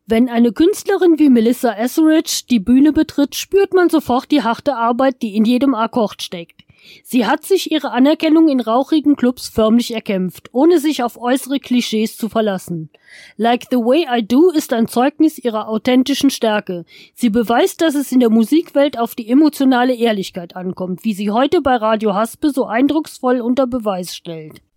Wenn eine Künstlerin wie Melissa Etheridge die Bühne betritt, spürt man sofort die harte Arbeit, die in jedem Akkord steckt. Sie hat sich ihre Anerkennung in rauchigen Clubs förmlich erkämpft, ohne sich auf äußere Klischees zu verlassen. Like the Way I Do ist ein Zeugnis ihrer authentischen Stärke. Sie beweist, dass es in der Musikwelt auf die emotionale Ehrlichkeit ankommt, wie sie heute bei Radio Haspe so eindrucksvoll unter Beweis stellt.